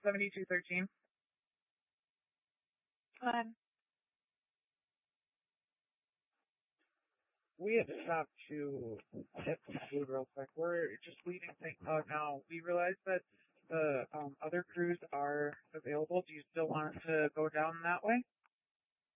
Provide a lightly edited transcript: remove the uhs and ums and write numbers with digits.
7213. We had stopped to hit some food real quick. We're just leaving things out now. We realized that the other crews are available. Do you still want to go down that way?